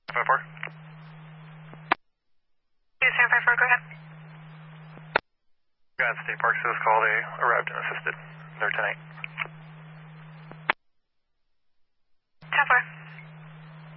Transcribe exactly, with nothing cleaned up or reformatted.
five four. seven five four, go ahead. Got State Park Service call. They arrived and assisted. They're tonight.